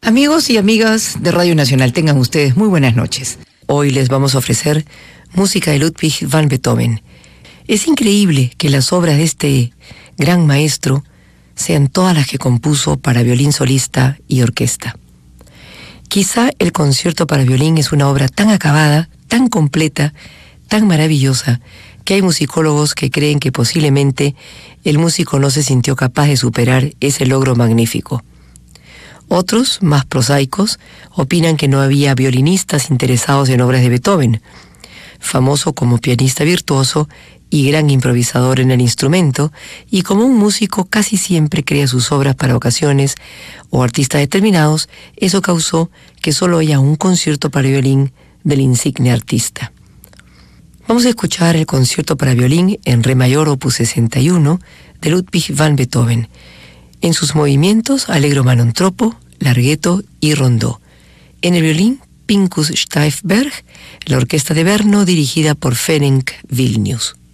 Amigos y amigas de Radio Nacional, tengan ustedes muy buenas noches. Hoy les vamos a ofrecer música de Ludwig van Beethoven. Es increíble que las obras de este gran maestro sean todas las que compuso para violín solista y orquesta. Quizá el concierto para violín es una obra tan acabada, tan completa, tan maravillosa, que hay musicólogos que creen que posiblemente el músico no se sintió capaz de superar ese logro magnífico. Otros, más prosaicos, opinan que no había violinistas interesados en obras de Beethoven, famoso como pianista virtuoso y gran improvisador en el instrumento, y como un músico casi siempre crea sus obras para ocasiones o artistas determinados. Eso causó que solo haya un concierto para violín del insigne artista. Vamos a escuchar el concierto para violín en re mayor opus 61 de Ludwig van Beethoven. En sus movimientos, allegro manon troppo, larghetto y rondó. En el violín, Pinkus Steifberg, la orquesta de Brno dirigida por Ferenc Vilnius.